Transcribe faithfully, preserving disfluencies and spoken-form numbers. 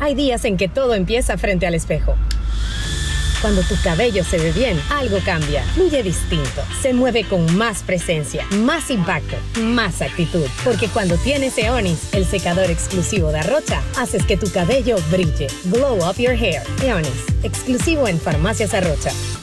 Hay días en que todo empieza frente al espejo. Cuando tu cabello se ve bien, algo cambia, fluye distinto, se mueve con más presencia, más impacto, más actitud. Porque cuando tienes Eonis, el secador exclusivo de Arrocha, haces que tu cabello brille. Glow up your hair. Eonis, exclusivo en Farmacias Arrocha.